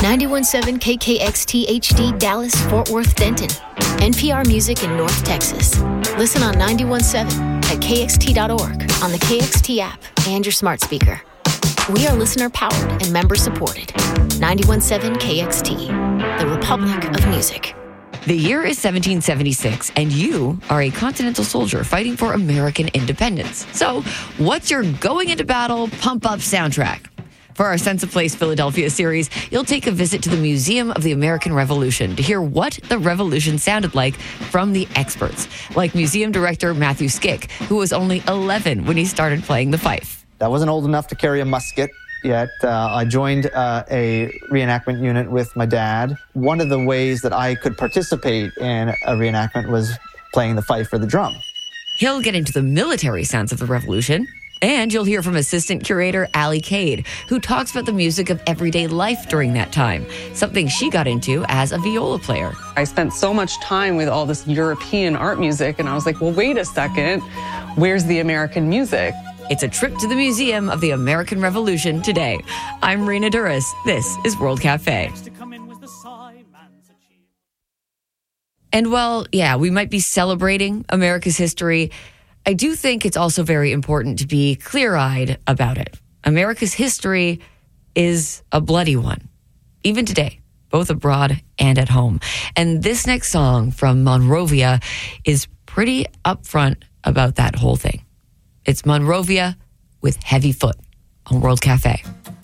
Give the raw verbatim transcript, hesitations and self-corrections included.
ninety-one point seven K K X T H D Dallas, Fort Worth, Denton. N P R Music in North Texas. Listen on ninety-one point seven at K X T dot org, on the K X T app, and your smart speaker. We are listener-powered and member-supported. ninety-one point seven K X T, the Republic of Music. The year is seventeen seventy-six, and you are a Continental soldier fighting for American independence. So, what's your going into battle pump-up soundtrack? For our Sense of Place Philadelphia series, you'll take a visit to the Museum of the American Revolution to hear what the revolution sounded like from the experts, like museum director Matthew Skick, who was only eleven when he started playing the fife. I wasn't old enough to carry a musket yet. Uh, I joined uh, a reenactment unit with my dad. One of the ways that I could participate in a reenactment was playing the fife or the drum. He'll get into the military sounds of the revolution, and you'll hear from assistant curator Allie Cade, who talks about the music of everyday life during that time, something she got into as a viola player. I spent so much time with all this European art music, and I was like, well, wait a second, where's the American music? It's a trip to the Museum of the American Revolution today. I'm Rena Duras. This is World Cafe. And while, yeah, we might be celebrating America's history, I do think it's also very important to be clear-eyed about it. America's history is a bloody one, even today, both abroad and at home. And this next song from Monrovia is pretty upfront about that whole thing. It's Monrovia with Heavy Foot on World Cafe.